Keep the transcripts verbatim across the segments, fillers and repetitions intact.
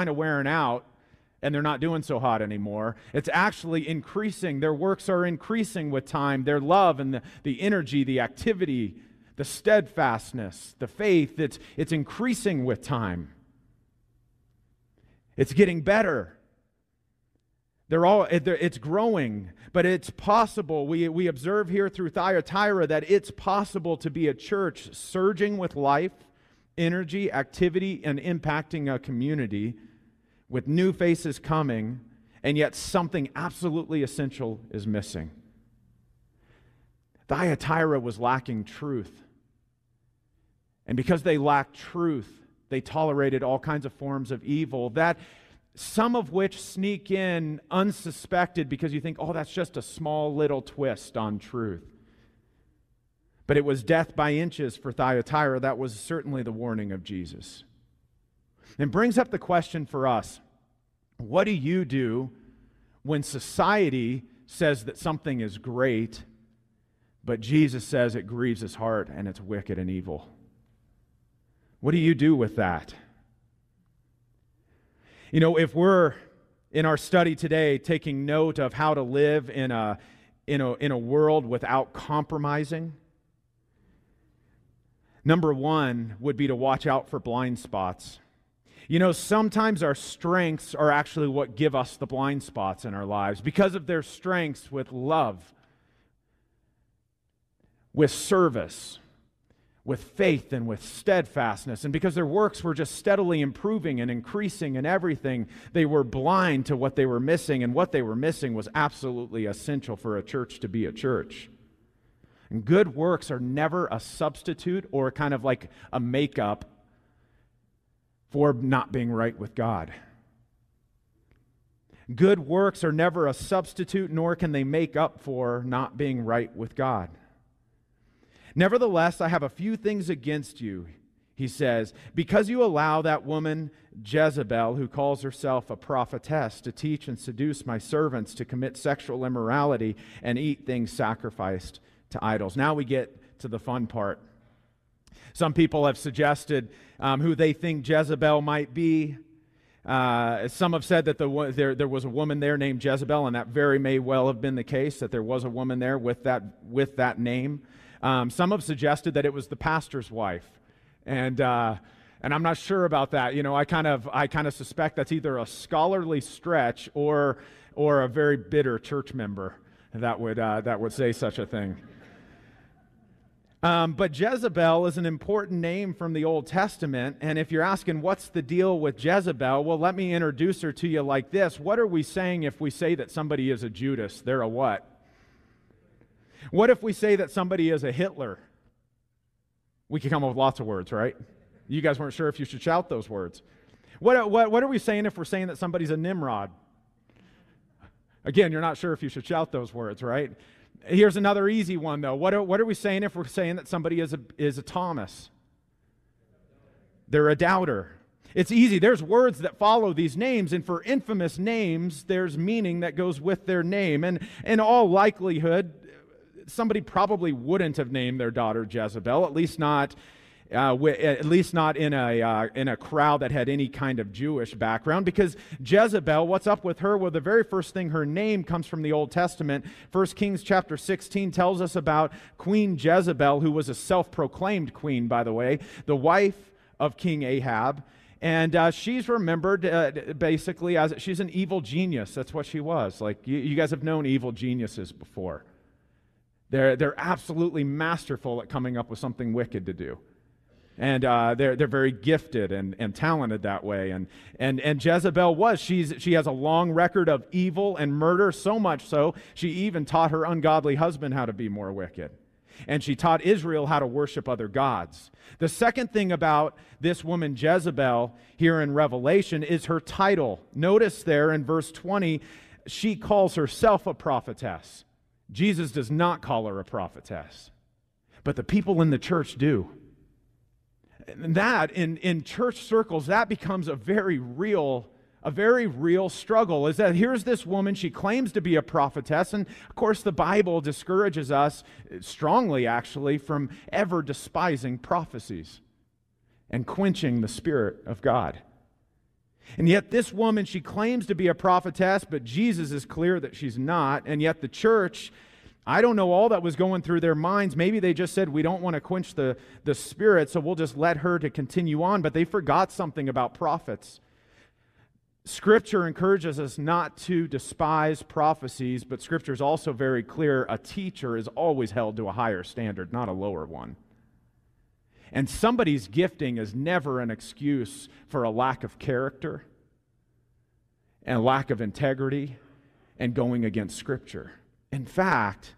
kind of wearing out and they're not doing so hot anymore. It's actually increasing. Their works are increasing with time. Their love and the, the energy, the activity, the steadfastness, the faith, it's, it's increasing with time. It's getting better. They're all, it's growing, but it's possible. We, we observe here through Thyatira that it's possible to be a church surging with life, energy, activity, and impacting a community with new faces coming, and yet something absolutely essential is missing. Thyatira was lacking truth. And because they lacked truth, they tolerated all kinds of forms of evil, that some of which sneak in unsuspected because you think, oh, that's just a small little twist on truth. But it was death by inches for Thyatira. That was certainly the warning of Jesus. And brings up the question for us, what do you do when society says that something is great, but Jesus says it grieves his heart and it's wicked and evil? What do you do with that? You know, if we're in our study today taking note of how to live in a, in a, in a world without compromising, number one would be to watch out for blind spots. You know, sometimes our strengths are actually what give us the blind spots in our lives because of their strengths with love, with service, with faith, and with steadfastness. And because their works were just steadily improving and increasing and everything, they were blind to what they were missing, and what they were missing was absolutely essential for a church to be a church. And good works are never a substitute or kind of like a makeup for not being right with God. Good works are never a substitute, nor can they make up for not being right with God. Nevertheless, I have a few things against you, he says, because you allow that woman Jezebel, who calls herself a prophetess, to teach and seduce my servants to commit sexual immorality and eat things sacrificed to idols. Now we get to the fun part. Some people have suggested um, who they think Jezebel might be. Uh, some have said that the, there, there was a woman there named Jezebel, and that very may well have been the case, that there was a woman there with that, with that name. Um, some have suggested that it was the pastor's wife, and uh, and I'm not sure about that. You know, I kind of I kind of suspect that's either a scholarly stretch or or a very bitter church member that would uh, that would say such a thing. Um, but Jezebel is an important name from the Old Testament, and if you're asking what's the deal with Jezebel, well, let me introduce her to you like this. What are we saying if we say that somebody is a Judas? They're a what? What if we say that somebody is a Hitler? We could come up with lots of words, right? You guys weren't sure if you should shout those words. What, what, what are we saying if we're saying that somebody's a Nimrod? Again, you're not sure if you should shout those words, right? Here's another easy one, though. What are, what are we saying if we're saying that somebody is a, is a Thomas? They're a doubter. It's easy. There's words that follow these names, and for infamous names, there's meaning that goes with their name. And in all likelihood, somebody probably wouldn't have named their daughter Jezebel, at least not Uh, w- at least not in a uh, in a crowd that had any kind of Jewish background, because Jezebel, what's up with her? Well, the very first thing, her name comes from the Old Testament. First Kings chapter sixteen tells us about Queen Jezebel, who was a self-proclaimed queen, by the way, the wife of King Ahab. And uh, she's remembered uh, basically as, she's an evil genius. That's what she was. Like, you, you guys have known evil geniuses before. They're, they're absolutely masterful at coming up with something wicked to do. And uh, they're they're very gifted and, and talented that way. And and and Jezebel was she's she has a long record of evil and murder, so much so she even taught her ungodly husband how to be more wicked. And she taught Israel how to worship other gods. The second thing about this woman Jezebel here in Revelation is her title. Notice there in verse twenty, she calls herself a prophetess. Jesus does not call her a prophetess, but the people in the church do. And that, in, in church circles, that becomes a very real, a very real struggle, is that here's this woman, she claims to be a prophetess, and of course the Bible discourages us, strongly actually, from ever despising prophecies and quenching the Spirit of God. And yet this woman, she claims to be a prophetess, but Jesus is clear that she's not. And yet the church, I don't know all that was going through their minds. Maybe they just said, we don't want to quench the, the spirit, so we'll just let her to continue on. But they forgot something about prophets. Scripture encourages us not to despise prophecies, but Scripture is also very clear. A teacher is always held to a higher standard, not a lower one. And somebody's gifting is never an excuse for a lack of character and a lack of integrity and going against Scripture. In fact,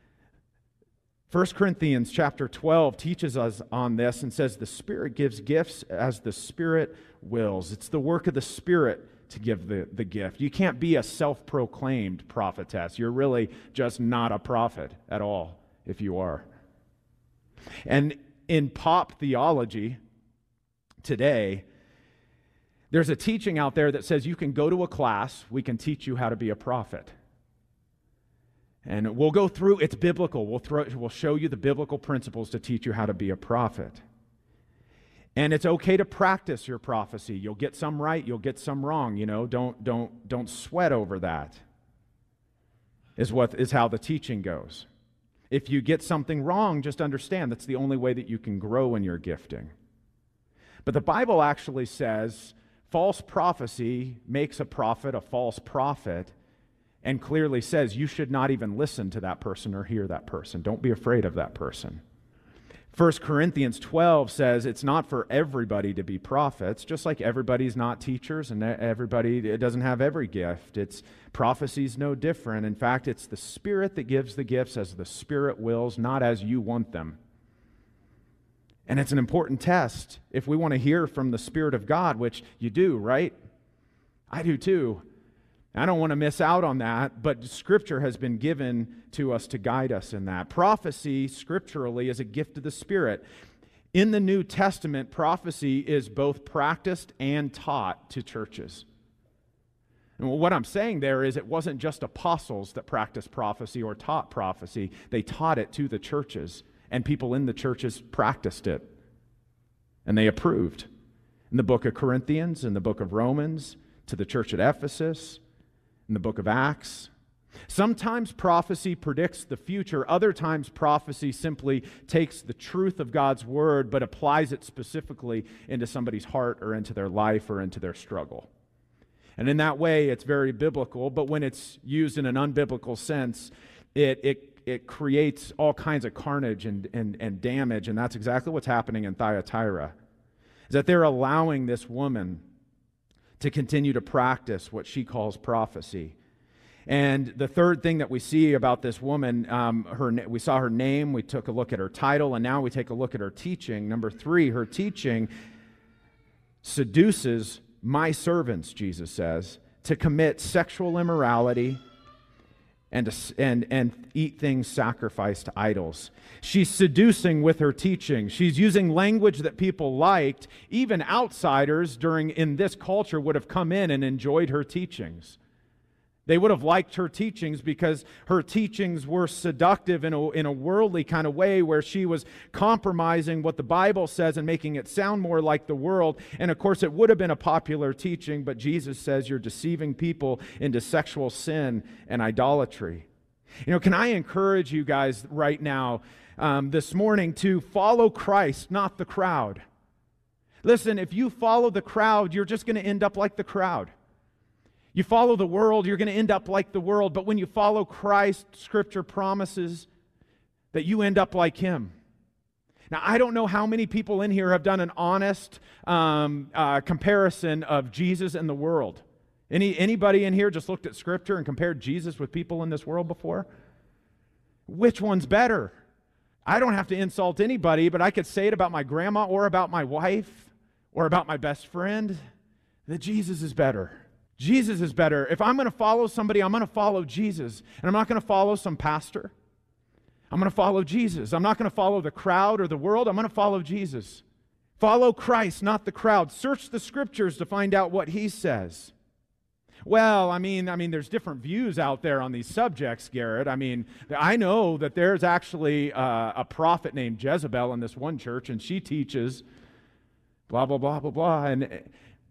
First Corinthians chapter twelve teaches us on this and says the Spirit gives gifts as the Spirit wills. It's the work of the Spirit to give the, the gift. You can't be a self-proclaimed prophetess. You're really just not a prophet at all if you are. And in pop theology today, there's a teaching out there that says you can go to a class, we can teach you how to be a prophet. And we'll go through, it's biblical. We'll, throw, we'll show you the biblical principles to teach you how to be a prophet. And it's okay to practice your prophecy. You'll get some right, you'll get some wrong. You know, don't, don't, don't sweat over that, is, what, is how the teaching goes. If you get something wrong, just understand that's the only way that you can grow in your gifting. But the Bible actually says false prophecy makes a prophet a false prophet, and clearly says you should not even listen to that person or hear that person. Don't be afraid of that person. First Corinthians twelve says it's not for everybody to be prophets, just like everybody's not teachers and everybody it doesn't have every gift. It's prophecy's no different. In fact, it's the Spirit that gives the gifts as the Spirit wills, not as you want them. And it's an important test if we want to hear from the Spirit of God, which you do, right? I do too. I don't want to miss out on that, but Scripture has been given to us to guide us in that. Prophecy, scripturally, is a gift of the Spirit. In the New Testament, prophecy is both practiced and taught to churches. And what I'm saying there is it wasn't just apostles that practiced prophecy or taught prophecy. They taught it to the churches, and people in the churches practiced it, and they approved. In the book of Corinthians, in the book of Romans, to the church at Ephesus, in the book of Acts. Sometimes prophecy predicts the future. Other times prophecy simply takes the truth of God's word but applies it specifically into somebody's heart or into their life or into their struggle. And in that way, it's very biblical, but when it's used in an unbiblical sense, it it, it creates all kinds of carnage and, and, and damage, and that's exactly what's happening in Thyatira, is that they're allowing this woman to continue to practice what she calls prophecy. And the third thing that we see about this woman, um, her we saw her name, we took a look at her title, and now we take a look at her teaching. Number three, her teaching seduces my servants, Jesus says, to commit sexual immorality and, to, and, and eat things sacrificed to idols. She's seducing with her teaching. She's using language that people liked. Even outsiders during in this culture would have come in and enjoyed her teachings. They would have liked her teachings because her teachings were seductive in a, in a worldly kind of way where she was compromising what the Bible says and making it sound more like the world. And of course, it would have been a popular teaching, but Jesus says you're deceiving people into sexual sin and idolatry. You know, can I encourage you guys right now, um, this morning, to follow Christ, not the crowd? Listen, if you follow the crowd, you're just going to end up like the crowd. You follow the world, you're going to end up like the world. But when you follow Christ, Scripture promises that you end up like Him. Now, I don't know how many people in here have done an honest um, uh, comparison of Jesus and the world. Any Anybody in here just looked at Scripture and compared Jesus with people in this world before? Which one's better? I don't have to insult anybody, but I could say it about my grandma or about my wife or about my best friend, that Jesus is better. Jesus is better. If I'm going to follow somebody, I'm going to follow Jesus. And I'm not going to follow some pastor. I'm going to follow Jesus. I'm not going to follow the crowd or the world. I'm going to follow Jesus. Follow Christ, not the crowd. Search the Scriptures to find out what He says. Well, I mean, I mean, there's different views out there on these subjects, Garrett. I mean, I know that there's actually uh, a prophet named Jezebel in this one church, and she teaches blah, blah, blah, blah, blah. And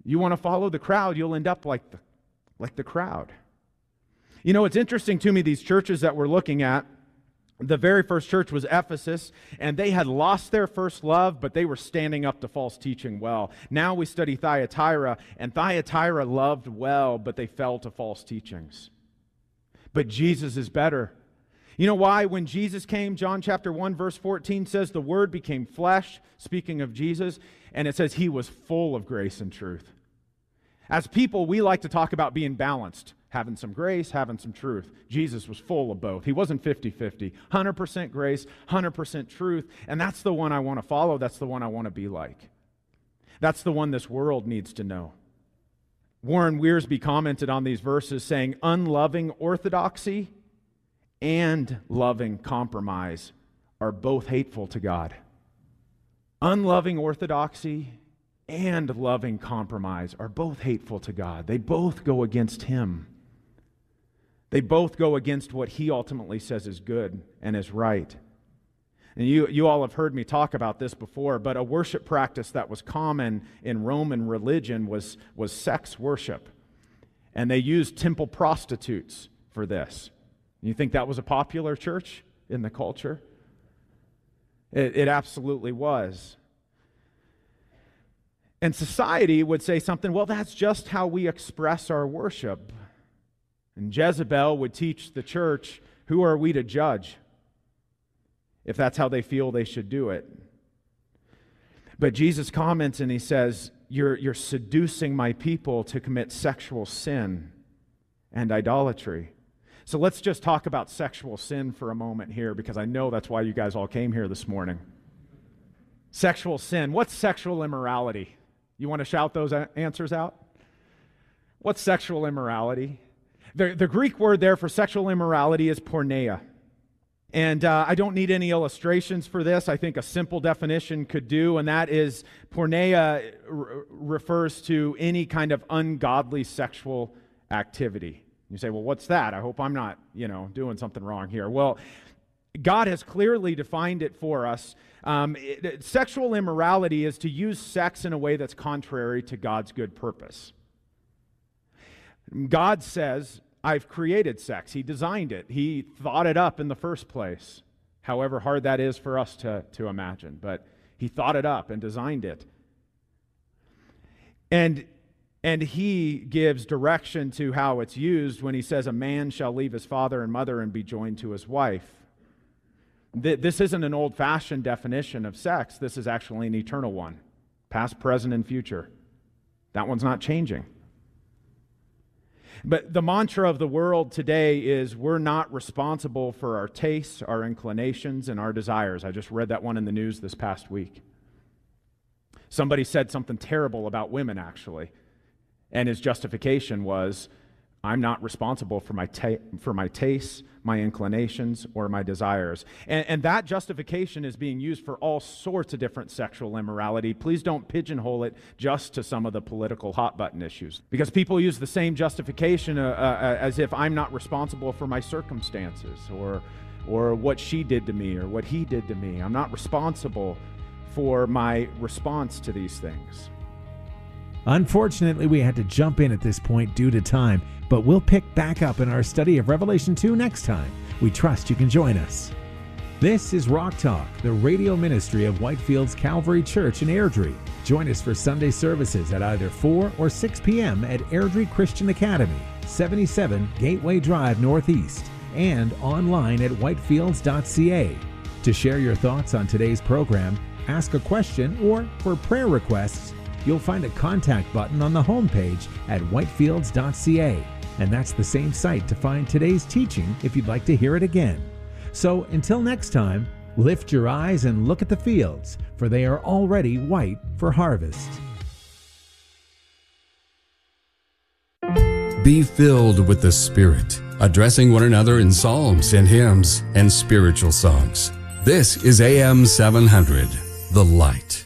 You want to follow the crowd, you'll end up like the, like the crowd. You know, it's interesting to me, these churches that we're looking at, the very first church was Ephesus, and they had lost their first love, but they were standing up to false teaching well. Now we study Thyatira, and Thyatira loved well, but they fell to false teachings. But Jesus is better. You know why? When Jesus came, John chapter one, verse fourteen says, the Word became flesh, speaking of Jesus, and it says he was full of grace and truth. As people, we like to talk about being balanced. Having some grace, having some truth. Jesus was full of both. He wasn't fifty-fifty. one hundred percent grace, one hundred percent truth. And that's the one I want to follow. That's the one I want to be like. That's the one this world needs to know. Warren Wiersbe commented on these verses saying, unloving orthodoxy and loving compromise are both hateful to God. Unloving orthodoxy and loving compromise are both hateful to God. They both go against Him. They both go against what He ultimately says is good and is right. And you, you all have heard me talk about this before, but a worship practice that was common in Roman religion was, was sex worship. And they used temple prostitutes for this. You think that was a popular church in the culture? It, it absolutely was. And society would say something, well, that's just how we express our worship. And Jezebel would teach the church, who are we to judge if that's how they feel they should do it? But Jesus comments and He says, you're, you're seducing my people to commit sexual sin and idolatry. So let's just talk about sexual sin for a moment here, because I know that's why you guys all came here this morning. Sexual sin. What's sexual immorality? You want to shout those answers out? What's sexual immorality? The, the Greek word there for sexual immorality is porneia. And uh, I don't need any illustrations for this. I think a simple definition could do, and that is porneia r- refers to any kind of ungodly sexual activity. You say, well, what's that? I hope I'm not, you know, doing something wrong here. Well, God has clearly defined it for us. Um, it, it, sexual immorality is to use sex in a way that's contrary to God's good purpose. God says, I've created sex. He designed it. He thought it up in the first place. However hard that is for us to, to imagine. But He thought it up and designed it. And, and He gives direction to how it's used when He says, a man shall leave his father and mother and be joined to his wife. This isn't an old-fashioned definition of sex. This is actually an eternal one. Past, present, and future. That one's not changing. But the mantra of the world today is we're not responsible for our tastes, our inclinations, and our desires. I just read that one in the news this past week. Somebody said something terrible about women, actually. And his justification was, I'm not responsible for my ta- for my tastes, my inclinations, or my desires. And, and that justification is being used for all sorts of different sexual immorality. Please don't pigeonhole it just to some of the political hot-button issues. Because people use the same justification uh, uh, as if I'm not responsible for my circumstances, or, or what she did to me, or what he did to me. I'm not responsible for my response to these things. Unfortunately, we had to jump in at this point due to time, but we'll pick back up in our study of Revelation two next time. We trust you can join us. This is Rock Talk, the radio ministry of Whitefields Calvary Church in Airdrie. Join us for Sunday services at either four or six p.m. at Airdrie Christian Academy, seventy-seven Gateway Drive Northeast, and online at whitefields dot c a. To share your thoughts on today's program, ask a question, or for prayer requests, you'll find a contact button on the homepage at whitefields dot c a. And that's the same site to find today's teaching if you'd like to hear it again. So until next time, lift your eyes and look at the fields, for they are already white for harvest. Be filled with the Spirit, addressing one another in psalms and hymns and spiritual songs. This is A M seven hundred, The Light.